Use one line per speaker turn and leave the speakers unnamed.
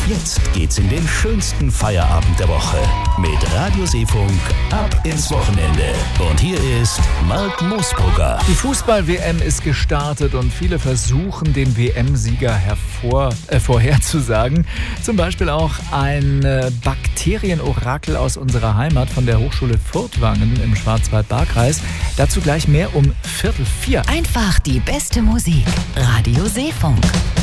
Jetzt geht's in den schönsten Feierabend der Woche mit Radio Seefunk ab ins Wochenende. Und hier ist Marc Moosbrugger.
Die Fußball-WM ist gestartet und viele versuchen, den WM-Sieger vorherzusagen. Zum Beispiel auch ein Bakterienorakel aus unserer Heimat von der Hochschule Furtwangen im Schwarzwald-Baar-Kreis. Dazu gleich mehr um 3:45.
Einfach die beste Musik. Radio Seefunk.